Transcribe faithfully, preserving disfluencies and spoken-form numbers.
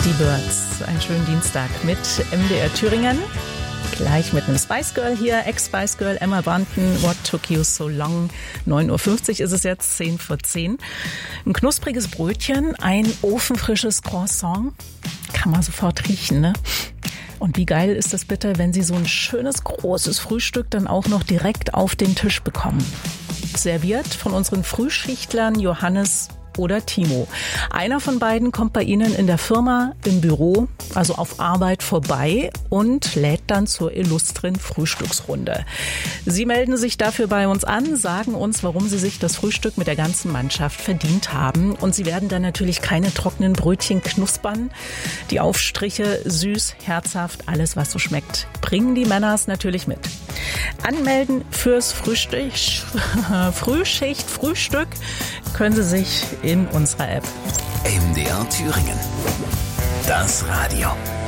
Die Birds, einen schönen Dienstag mit M D R Thüringen. Gleich mit einem Spice Girl hier, Ex-Spice Girl, Emma Bunton, What Took You So Long. neun Uhr fünfzig ist es jetzt, zehn vor zehn. Ein knuspriges Brötchen, ein ofenfrisches Croissant. Kann man sofort riechen, ne? Und wie geil ist das bitte, wenn Sie so ein schönes, großes Frühstück dann auch noch direkt auf den Tisch bekommen. Serviert von unseren Frühschichtlern Johannes oder Timo. Einer von beiden kommt bei Ihnen in der Firma, im Büro, also auf Arbeit vorbei und lädt dann zur illustren Frühstücksrunde. Sie melden sich dafür bei uns an, sagen uns, warum Sie sich das Frühstück mit der ganzen Mannschaft verdient haben. Und Sie werden dann natürlich keine trockenen Brötchen knuspern. Die Aufstriche süß, herzhaft, alles was so schmeckt, bringen die Männers natürlich mit. Anmelden fürs Frühstück, Frühschicht, Frühstück können Sie sich in unserer App. M D R Thüringen. Das Radio.